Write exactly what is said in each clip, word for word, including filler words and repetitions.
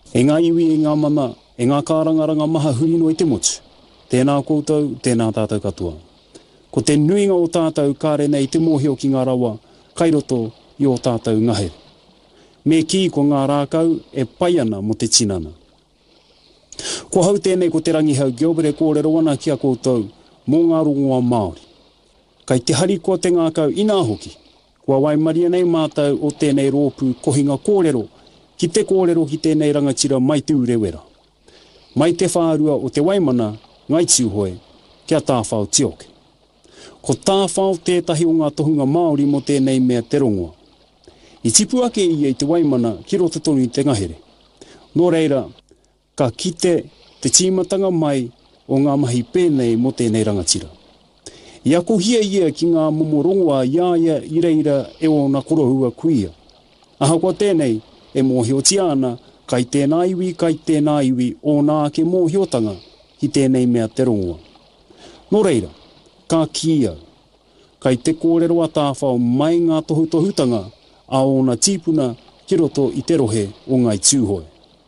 E ngā iwi, e ngā mana, e ngā kārangaranga maha hurino i te motu. Tēnā koutou, tēnā tātou katoa. Ko te nuinga o tātou kāre nei te mōhio ki ngā rawa, kairoto i o tātou ngahere. Me ki ko ngā rākau e pai ana mo te tinana. Ko hau tēnei ko te rangihau Gilbert e kōrero ana ki a koutou mō ngā rongoa Māori. Kai te hari ko te ngākau ina hoki, kua waimaria nei mātou o tēnei rōpū kohinga kōrero ki te kōrero ki tēnei rangatira mai te urewera. Mai te whārua o te waimana ngai tiuhoe kia tāwhao tioke. Ko tāwhao tētahi o ngā tohunga Māori mo tēnei mea te rongoa. I tipu ake ia i te waimana ki roto tonu i te ngahere. Nō reira, ka kite te tīmatanga mai o ngā mahi pēnei mo tēnei rangatira. I ako hia ia ki ngā momo rongoa iaia i reira e o na korohua kuia. Aha kua tēnei e mōhio tiana kai tēnā iwi, kai tēnā iwi o nā ke mōhiotanga hi tēnei mea te rongoa. Nō reira, ka kia, kai te kōrero a tāwhao mai ngā tohu tohutanga a o na tīpuna ki roto i te rohe o ngai tūhoe.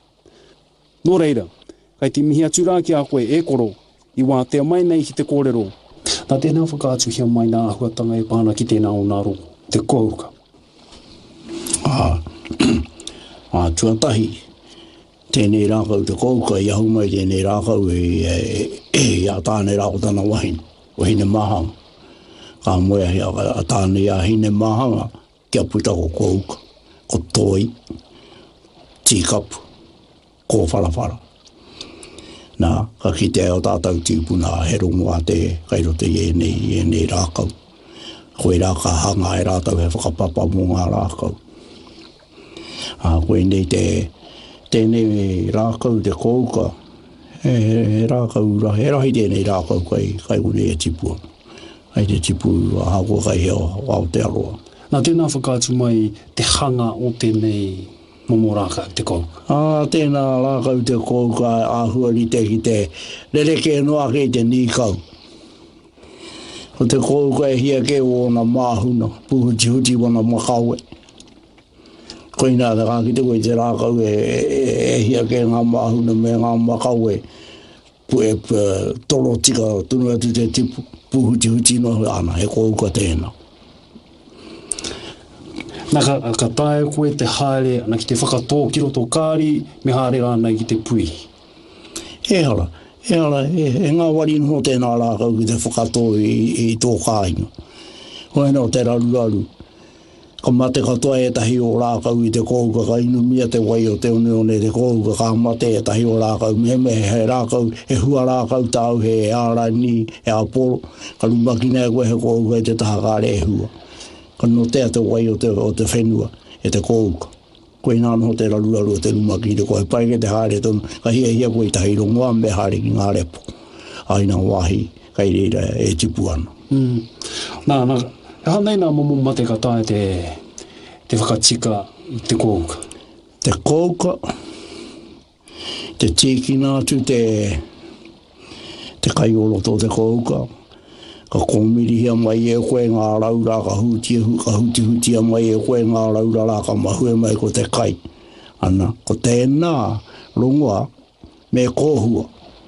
Nō reira, kai te mihi atu rā ki a koe e koro i wātea mai nei ki te kōrero. Nā tēnā whakaatu hia mai nā ahuatanga e pāna ki tēnā o nā rongo, te kouka. Ah, ah, tuatahi, tēnei rākau te kouka, i ahu mai tēnei rākau e, e, e, e a tānei rākau tana wahine, wahine mahanga. Ka moea hea a tānei a hine mahanga, kia puta ko kouka, ko toi, tīkapu, ko wharawhara. Nā, ka kite o tātou tīpuna he rongo a te kairote i e nei, i e nei rākau. Koe rā ka hanga e rātau he whakapapa mō ngā rākau. A koe nei te, tēnei rākau te kouka, he, he rākau, he rahi tēnei rākau kai, kai une e tipua. Kai te tipu a hako kai heo o Aotearoa. Nā tēnā whakaatu mai te hanga o tēnei momo rākau te kouka. Ah, tēnā rākau te kouka āhua ni te ki te rereke noa ke te nīkau. Ko te kouka e hia ke o na māhuna, puhuti huti wana makaue. Koe nā te kāki te koe te rākau e, e, e hia ke ngā māhuna me ngā makaue. Pu e toro tika tunu atu te tipu, puhuti huti noa ana, he kouka tēnā. Nā ka, ka tae koe te haere ana ki te whakatō ki roto kāri me haere rānei ki te pui. E hara, e hara, e, e ngā wari no tēnā rākau ki te whakatō i, i tō kāinga. Koe no te raru raru. Ka mate katoa e tahi o rākau i te kouka, ka inu mia te wai o te one one te kouka, ka mate e tahi o rākau, me me he rākau, he hua rākau tāu he e ārani, e aporo, ka lumakina e koe he kouka e te tahakare e hua. Ka no te te wai o te, o te whenua, e te kouka. Koe nā no te raru raru o te lumaki, te koe pai ke te haere tonu, ka hia hia koe tahi rongoa me haere ki ngā repo. Aina wahi, kai reira e tipu ana. Mm. Nā, nā, e hanei nā momo mate ka tae te, te whakatika i te kouka. Te kouka, te tīkina atu te, te kaioloto te kouka, ka kōmirihia mai e koe ngā raura, ka huti, ka huti hutia mai e koe ngā raura rā, ka mahue mai ko te kai. Ana, ko tēnā rongoa me kōhua.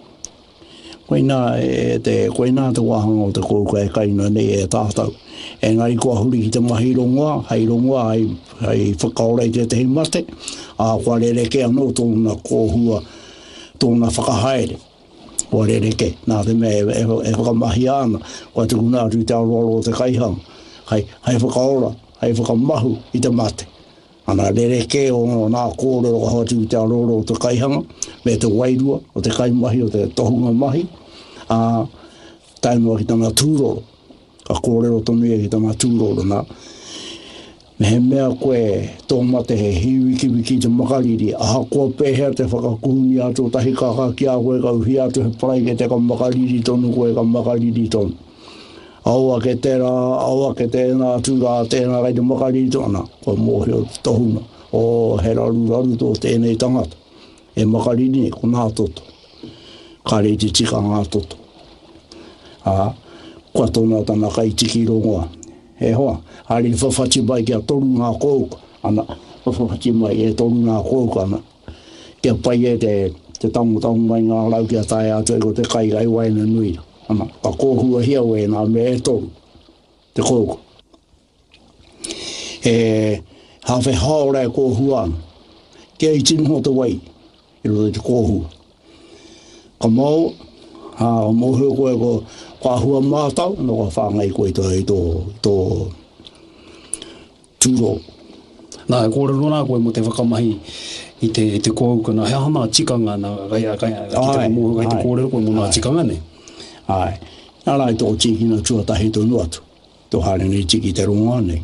Koe nā e te, koe nā te wahanga o te kouka e kaina nei e tātau. E ngai kua huri ki te mahi rongoa, hei rongoa, hei, hei whakaorei te te mate, a kua rereke anō tōna kōhua, tōna whakahaere. Kua rereke, nā te mea e, e, e whakamahi ana, kua te kuna atu te aroaro o te kaihang, hei, hei whakaora, hei whakamahu i te mate. Ana rereke o nā kōrero ka hatu te aroaro o te kaihanga, me te wairua o te kaimahi o te tohunga mahi, a tainua ki tana tūroro, ka kōrero tonu e ki tana tūroro nā. Me he mea koe tō mate he hiwiki ki te makariri, aha kua pēhea te whakakuhuni atu tahi kaka ki a koe ka uhi atu he parai ke te ka makariri tonu koe ka makariri tonu. Aua ke tērā, aua ke tēnā tūrā tēnā kai te makariri tonu, koe mōhio tohuna, o he raru raru tō tēnei tangata. E makariri ne, ko nā toto. Kare te tika ngā toto. Ah, kua tōna tana kai tiki rongoa. He hoa, hari whawhati mai kia toru ngā kouka, ana, whawhati mai e toru ngā kouka, ana. kia pai e te, te tango tango mai ngā lau kia tae atu e ko te kai gai waina nui. Ana, ka kōhua hia we nā me e tōru, te kōko. E hawhi haore e kōhua ana, kia i tinu ho te wai, i roto te kōhua. Ka mau, ha, mau heo koe ko kua hua mātau, no ka whāngai koe tō i tō, tō tūro. Nā, e kōrero nā koe mo te whakamahi i te, i te kōuka nā, hea hana tikanga nā, gai a gai a, ki te mō, gai te kōrero koe mo nā tikanga ne? Ai, nā rai tō tiki na tuatahi tō nuatu, tō hare nei tiki te rongoa nei.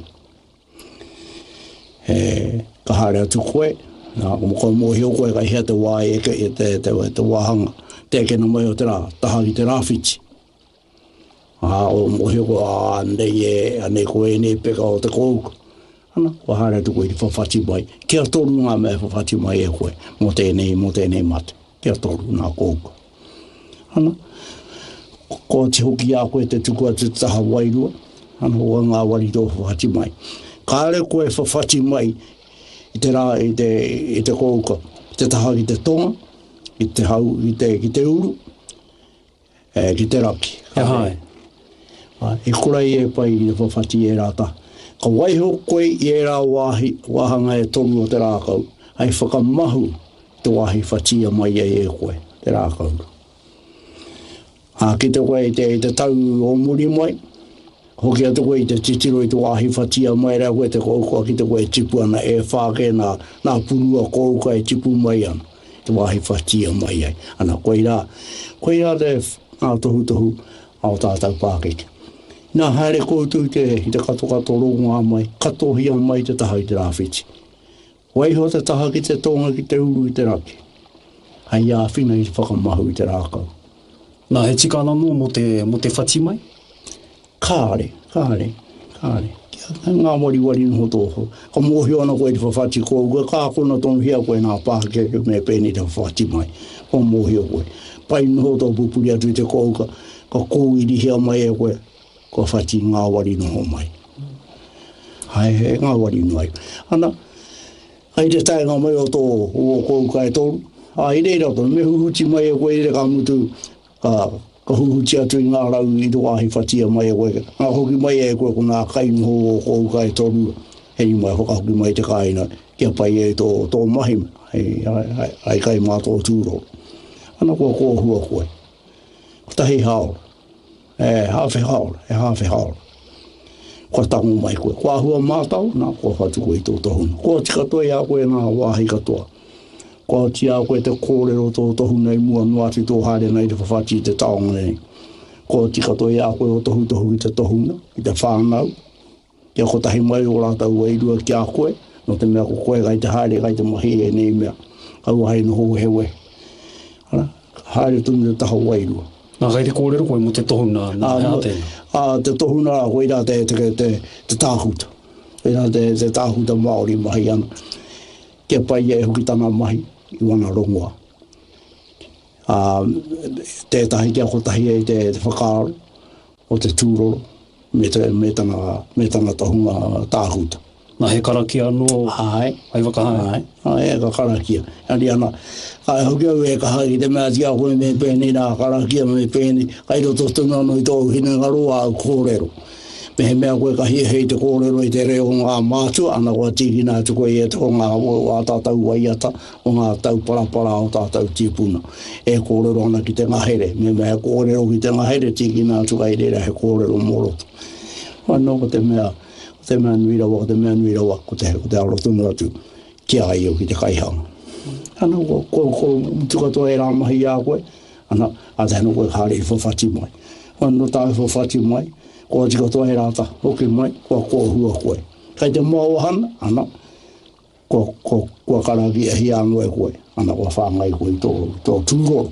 E, ka hare atu koe, nā, ko mō heo koe ka hea te wā e ke, te, te, te wāhanga, te kena mai o te rā, taha ki te rāwhiti. Ah, o mō heo koe, a, nei e, anei koe nei peka o te kōuka. Ana, ko hare atu koe i whawhati mai. Kia toru ngā mea whawhati mai e koe, mō tēnei, mō tēnei mate. Kia toru ngā kōuka. Ana, ko te hoki a koe te tukua te taha wairua. Ana, o ngā wari tō whawhati mai. Kāre koe whawhati mai i te rā, i te, i te kōuka, te taha ki te tonga, i te hau, i te, ki te uru, e, ki te raki. E hai. E kurai e pai i te whawhati e rāta. Ka waiho koe i e rā wāhi, wāhanga e tonu o te rākau, ai whakamahu te wāhi whatia mai e e koe, te rākau. A, ki te koe i te, te tau o muri mai, hoki atu koe i te titiro i te wāhi whatia mai rā koe te kōkua ki te koe tipu ana e whāke nā, nā purua kōkua e tipu mai ana, te wāhi whatia mai ai. Ana koe rā, koe rā te ngā tohu tohu ao tātau pākeke. Nā haere koutou te, i te kato kato rongoa mai, katohia mai te taha i te rāwhiti. Waiho te taha ki te tonga ki te uru i te raki. Hai a whina i te whakamahu i te rākau. Nā, he tika anō mo te, mo te whati mai? Kāre, kāre, kāre. Ngā wari wari no tōho. Ka mōhio ana koe te whawhati kōua, kā kona tonu hia koe nā pāke me pēni te whawhati mai. Ka mōhio koe. Pai no tō pupuri atu i te kōuka, ka kōiri hia mai e koe. Ko whati ngā wari no mai. Hai he ngā wari no ai. Ana, ai te tae ngā mai o tō, o kōuka e tōru. Ai reira tō, me huhuti mai e koe i re ka mutu, ka, ka huhuti atu i ngā rau i tō wāhi whatia mai e koe. Ngā hoki mai e koe ko ngā kaino o kōuka e tōru. Hei mai hokahoki mai te kaina, kia pai e tō, tō mahi. Hei, ai, ai kai mā tō tūro. Ana kua kōhua koe. Tahi haora. E hawhi haora, e hawhi haora. Kua tango mai koe. Kua hua mātau, nā kua whatu koe i tō tohuna. Kua tika toi a koe nā wāhi katoa. Kua ti a koe te kōrero tō tohuna i mua nuati tō haere nei te whawhati i te taonga nei. Kua tika toi a koe o tohu tohu i te tohuna, i te whānau. Kia ko tahi mai o rātau wairua ki a koe, no te mea ko koe gai te haere gai te mahi e nei mea. Kau hai no hou hewe. Hana, haere tunu te taha wairua. Nā gai te kōrero koe mo te tohuna, nā hea tēnā. A, te tohuna rā, koe rā te, te, te, te tāhuta. Koe rā te, te tāhuta Māori mahi ana. Kia pai e hoki tana mahi, i wana rongoa. A, tētahi kia kotahi e te, te whakaaro, o te tūroro, me, te, me, tana, me tana tohunga tāhuta. Nā he karakia anō, ai, ai wakahae. Ai, ai, e ka karakia. Ani ana, ai hoki au e ka hai, te mea tia koe me pēni nā karakia me pēni, kai roto tunga no i tō hina ngaroa au kōrero. Me he mea koe ka hia hei te kōrero i te reo ngā mātua, ana koa tiki nā tu koe e te o ngā o tātou waiata, o ngā tau parapara o tātou tīpuna. E kōrero ana ki te ngahere, me mea kōrero ki te ngahere, tiki nā tu kai reira he kōrero moroto. Wano ko te mea, te mea nui rawa, te mea nui rawa, ko te, ko te arotunu atu, kia ai o ki te kaihanga. Ana, ko, ko, ko, tuka toa e rā mahi a koe, ana, a te hana koe kāre i whawhati mai. Ano tāi whawhati mai, ko tika toa e rāta, hoki mai, ko ko hua koe. Kai te mau hana, ana, ko, ko, ko karaki e hi ango e koe, ana, ko whangai koe tō, tō tūroro.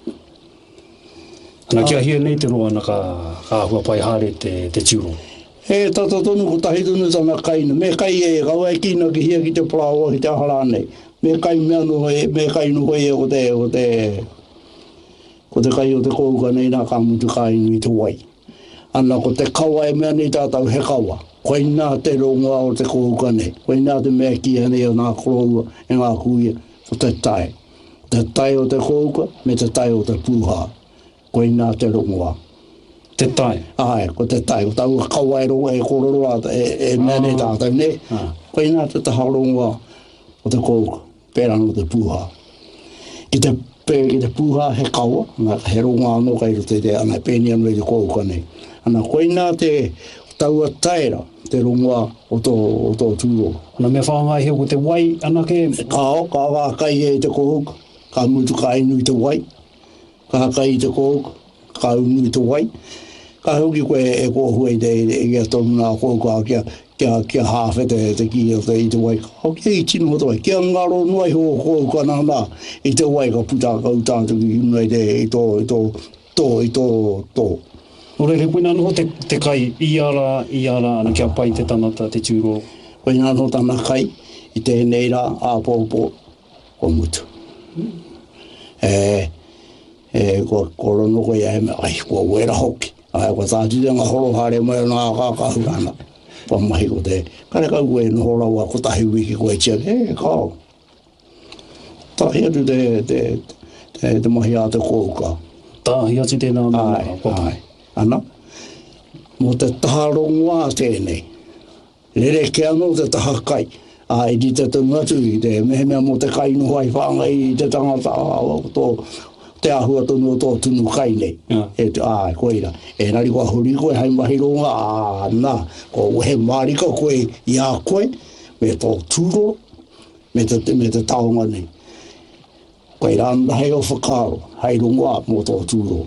Ana kia hia nei te roa na ka, ka hua pai hare te, te tiuro. E tata tonu ko tahi tonu tana kaina. Me kai e, kau e kina ki hia ki te palaua ki te ahara nei. Me kai mea no e, me kai no e o te, o te, ko te kai o te kouka nei nā ka mutu kai nui te wai. Ana ko te kawa e mea nei tātau he kawa. Koe nā te ronga o te kouka nei. Koe nā te mea kia nei o nā koroua e ngā kuia o te tae. Te tai o te kouka, me te tai o te pūha. Koe nā te rongoa. Te tai? Ai, ko te tai. Ko tau kawai rongo e kororoa e, e nene tātou, ne? Koe nā te taha rongoa o te kouka, pērang o te pūha. Ki te, ki te pūha he kaua, ngā he rongoa anō kai rote te ana pēni anu e te kouka nei. Ana koe nā te taua taira, te rongoa o tō, o tō tūro. Ana mea whaangai heo ko te wai ana ke? Kao, ka wā kai e te kouka, ka mutu ka inu i te wai, ka kai i te kouka, ka unu i te wai. Ka hoki koe e kōhua i te e kia tonu nā kouka kia, kia, kia hawhe te, te ki o te i te wai. Hoki e tino ho te wai, kia ngaro nuai ho kouka nā nā, i te wai ka puta ka utātu ki unu i te, i tō, i tō, tō, i tō, tō. Ore re koe nāno te, te kai i ara, i ara, ana kia pai te tanata, te tūro. Koe nāno tana kai, i te neira, a pōpō, o mutu. Mm. E, e, ko, ko rono koe e me, ai, ko wera hoki. Ai, ko tātu te ngā horo hare mai nā kākahurana. Pa mahi ko te, kare kau koe no hora wa, ko tahi wiki koe tia, e, kao. Tahi atu te, te, te, te mahi a te kōka. Tahi atu tēnā nā. Ai, ai. Ana, mo te taha rongoa tēnei. Rere ke anō te taha kai. Ai, di te tungatu i te mehemea mo te kai no hai whaangai i te tangata tō te ahua tonu o tō tunu kai nei. Yeah. E te, ai, koeira. E nari kua huri koe hai mahi ronga, ā, nā, ko wehe marika koe i a koe, me tō tūro, me te, me te taonga nei. Koeira, anda hei o whakaro, hai rongoa mo tō tūro.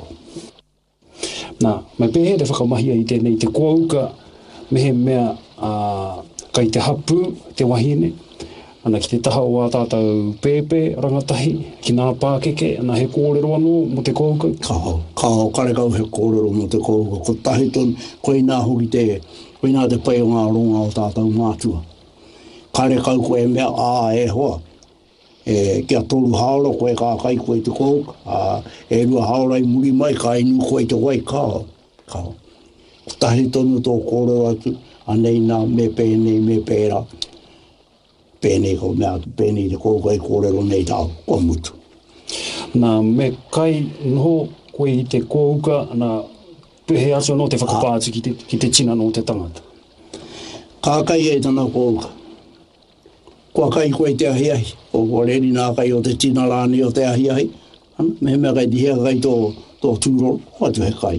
Nā, mai pehe te whakamahia i tēnei te kouka, mehe mea uh, kai te hapu, te wahine, ana ki te taha o a tātou pēpē, rangatahi, ki nā pākeke, ana he kōrero anō mo te kouka. Kao, kao, kare kau he kōrero mo te kouka. Ko tahi ton, koe nā hoki te, koe nā te pai o ngā ronga o tātou mātua. Kare kau koe mea, ā, e hoa. E, kia tolu haora koe kā kai koe te kouka, a, e rua haora i muri mai, ka inu koe te wai, kao, kao. Tahi tonu tō kōrero atu, anei nā me pēnei, me pēra, pēnei ko mea atu, pēnei te kouka i kōrero nei tāu, kua mutu. Nā, me kai noho koe i te kouka, nā, pehe aso no te whakapātu ki te, ki te tina no te tangata. Kā kai e tana kouka. Kua kai koe te ahiahi, o kua reri nā kai o te tina rāni o te ahiahi, mehe mea kai tihea kai tō, tō tūro, kua tu he kai.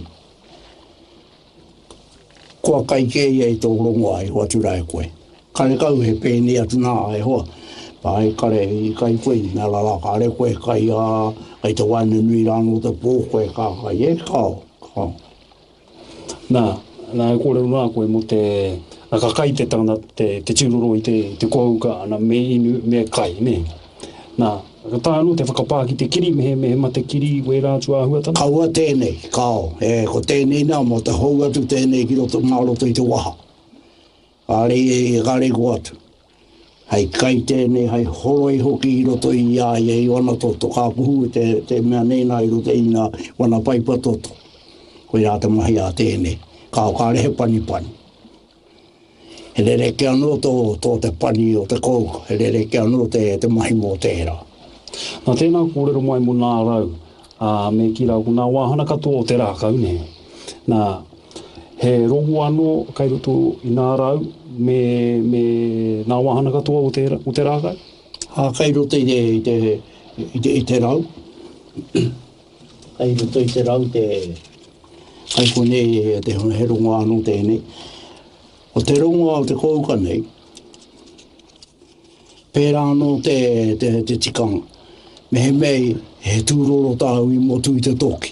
Kua kai kei e tō rongo ai, hoa tu rai koe. Kare kau he pēni atu nā ai hoa, pai kare i kai koe, nā la la kare koe kai a, ai te waina nui rāno te pō koe kā kai, e kao, kao. Nā, nā e kōrero nā koe mo te, nā ka kai te tangana, te, te tūroro i te, te kouka, ana me inu, me kai, ne? Nā, ka tāno te whakapā ki te kiri, mehe mehe ma te kiri, wei rātu āhua tana? Kaua tēnei, kao, e, ko tēnei nā, mo te hou atu tēnei ki roto ngā roto i te waha. Are e, e gare ko atu. Hei kai tēnei, hei horoi hoki i roto i ia, i e wana toto, kā puhu te, te mea nena i roto i nā, wana paipa toto. Koe rā te mahi a tēnei, kao kāre he pani pani. He rere ke anō tō, tō te pani o te kouka, he rere ke anō te, te mahi mō tērā. Nā tēnā kōrero mai mo nā rau, uh, me ki rau, nā wāhana katoa o te rākau, ne? Nā, he rongo anō kai roto i nā rau, me, me nā wāhana katoa o te, o te rākau? Ha, kai roto i te, i te, i te, i te rau. Kai roto i te rau, te, kai kone te he rongo anō tēnei. O te rongo o te kouka nei, pērā anō te, te, te tikanga. Mehe mei, he tūroro tāu i motu i te toki.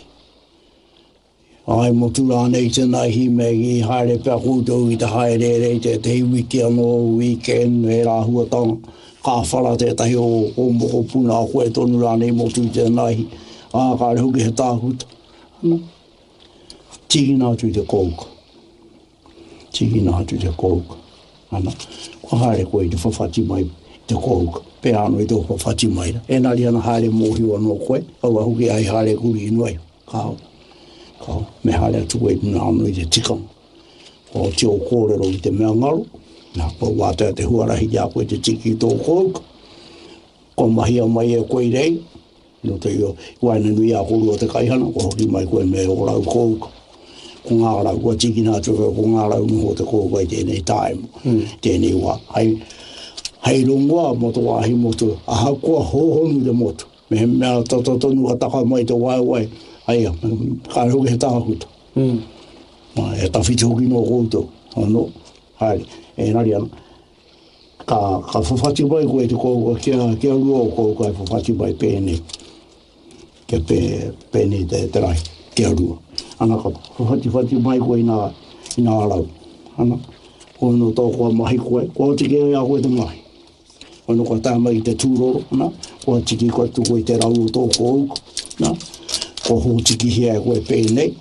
Ai motu rānei te naihi mei i haere pia koutou i te haere rei te te wiki anō weekend, he rāhua tanga. Ka whara te tahi o, o moko puna a koe tonu rānei motu i te naihi. Ā, ka rehuki he tāhuta. Ano, tiki nā tu i te kouka. Tiki nā tu te kouka. Ana, kua haere koe i te whawhati mai te kouka. Pea anō i te whawhati mai. E nari ana haere mōhi anō koe. Aua huki ai haere kuri inuai. Kao. Kao. Me haere atu koe puna anō i te tikanga. O te o kōrero i te mea ngaro. Nā, kua wātea te huarahi kia koe te tiki i tō kouka. Ko mahia mai e koe rei. no te yo wa na nui a ko ro te kai hana ko ki mai ko me o ra ko ko ngā rau ko tiki nā tuka ko ngā rau no te ko ko tēnei time tēnei wā hai hai rongoa mo to wahi mo to aha ko hohonu te motu me mea tata tonu ka taka mai te wai wai ai ka hoki he taha kuta ma e tawhiti hoki no koutou ano hai e nari ana ka ka whawhati mai koe te kouka kia kia rua o kouka e whawhati mai pēnei kia pē pēnei te te rai kia rua ana ka whawhati whati mai koe i nā i nā rau ana koe no tō koa mahi koe koe te kea ia koe te mahi ono ko tā mai te tūroro na ko tiki ko tu ko te rau o tō ko na ko ho tiki hea koe pēnei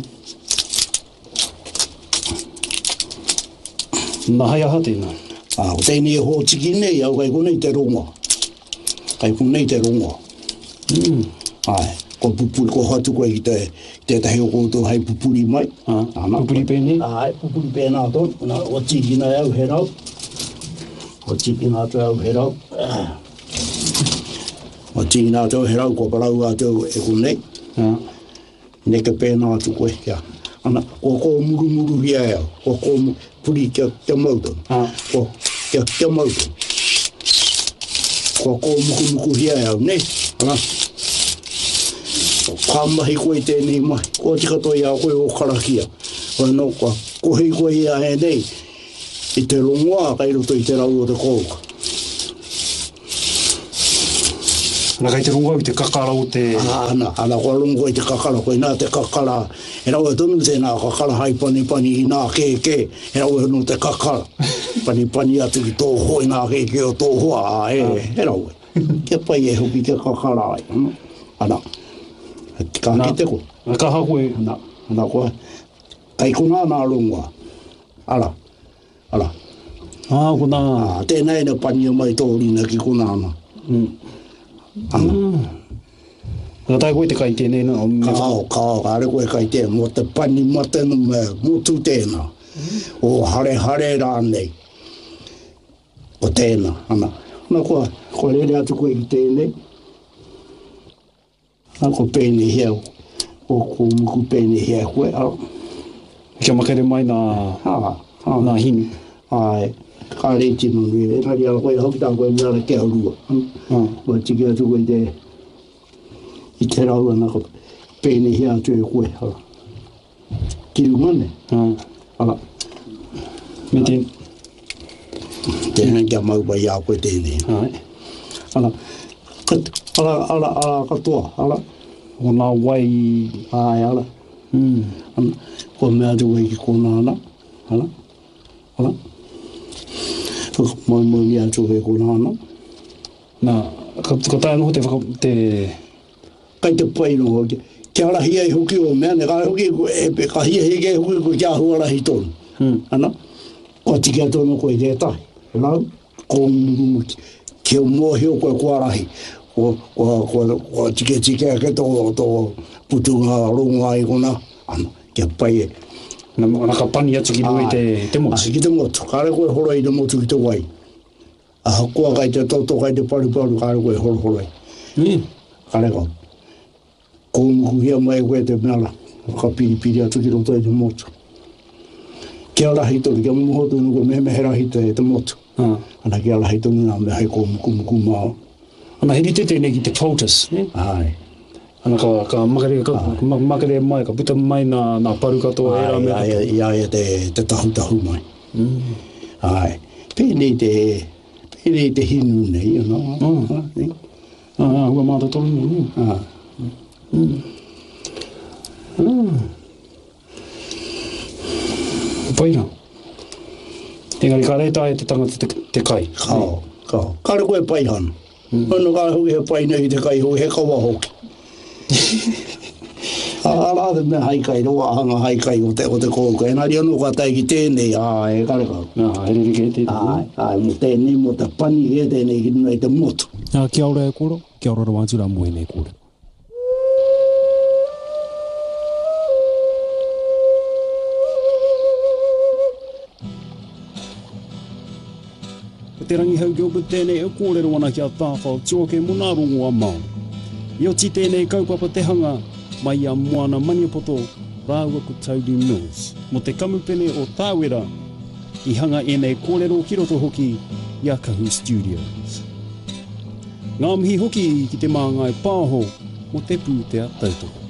nā hai aha tēnā a o tēnei ho tiki nei au kai konei te ronga kai konei te ronga ai ko pupuri ko hatu koe i te te tahi o koutou hai pupuri mai pupuri pēnei ai pupuri pēnā ton na o tiki na au he rau o tiki nā tau au he rau o tiki nā tau he rau ko parau a tau e konei neke pēnā atu koe kia ana ko ko muru muru hia ea ko ko puri kia kia mauton ko kia kia mauton ko ko muku muku hia ea ne ana ka mahi koe tēnei mai ko tika toi a koe o karakia ko no ko ko hei koe hia e nei i te rongoa kai roto i te rau o te kouka. Ana kai te rongoa i te kakara o te... Ana, ana koa rongoa i te kakara, koe nā te kakara, e rau e tonu te nā kakara hai pani pani i nā ke ke, e rau e no te kakara. Pani pani atu ki tō hoi nā ke ke o tō hoa, e, e rau e. Kia pai e hoki ke kakara ai. Ana, ka ki te ko. Ana ka hakoe. Ana, ana koa, kai kona nā rongoa. Ala. Ala. Ah, ko nā. Ah, tēnei na pani mai tōrina ki ko nāna. Mm. Ana. Ka tai koe te kai tēnei na. Kao, kao, ka are koe kai tēnei. Mo te pani matenu me mutu tēnā. O hare hare rānei. O tēnā, ana. Ana koa, koe rere atu koe ki tēnei. Ana ko pēnei hea. O ko muku pēnei hea koe. Kia makere mai nā... Haa. Nā hini. Ai, ka reiti nunui, e nari ala koe hoki tā koe mea kia rua. Wa tiki atu koe te, i te rau ana ko pēne hea atu e koe. Kiru mane. Ala. Me tēn. Tēnei kia maupa i a koe tēnei. Ala. Ala, ala, ala katoa, ala. O nā wai... Ai, ala. Ko mea atu koe ki kona ana. Ala. Ala. Moi moi mea atu koe kona ana. Nā, ka tae noho te whaka... te... Kai te pai no hoki. Kia rahi ai hoki o mea, ne ka hoki e pe ka hia hege hoki ko kia hua rahi tonu. Ana. Ko tiki atono koe te tahi. Lau, ko muru kia mua heo koe kua rahi. Ko, ko, ko, ko tiki tiki ake tō, tō putunga ronga i kona. Ana, kia pai e. Nā ka pani atu ki nui te, te motu. Ki te motu. Kāre koe horo i te motu ki te wai. A kua kai te toto kai te paru paru, kāre koe horo horo i. Mm. Kāre kau. Kōmuku hia mai koe te meala. Ka piri piri atu ki roto i te motu. Kia rahi tonu, kia muho tonu koe mehe mehe rahi te, te motu. Ah. Ana kia rahi tonu nā me hai kōmuku muku mao. Ana hiri te tēnei ki te poultice. Ai. Ana ka, ka makere, ka, ma, makere mai, ka puta mai nā, nā paru katoa e rā mea. Ai, ai, ai, te, te tahu tahu mai. Mm. Ai. Pēnei te, pēnei te hinu nei, you know. Ah, ah, ah, hua māta tolu nei. Ah. Mm. Ah. Paira. Engari ka reita e te tangata te, te kai. Kao, kao. Kāre koe pai hana. Mm. Ano kā hoki he pai nei te kai hoki, he kawa hoki. Ala te mea haikai, roa hanga haikai o te, o te kōka. E nari anu ka tai ki tēnei, ā, e kare kau. Nā, he riri ke tēnei. Ai, ai, mo tēnei, mo te pani e tēnei ki nunei te motu. Nā, kia ora e koro, kia ora rawantura moe nei kore. Te rangi hau Gilbert tēnei e kōrero ana ki a tāwhao tio ke muna rongo a mau. I o ti tēnei kaupapa te hanga, mai a moana maniapoto, rāua ko Tauri Mills. Mo te kamupene o Tāwera, I hanga e nei kōrero ki roto hoki I a Kahu Studios. Ngā mihi hoki ki te māngai pāho mo te pū te a tautoko.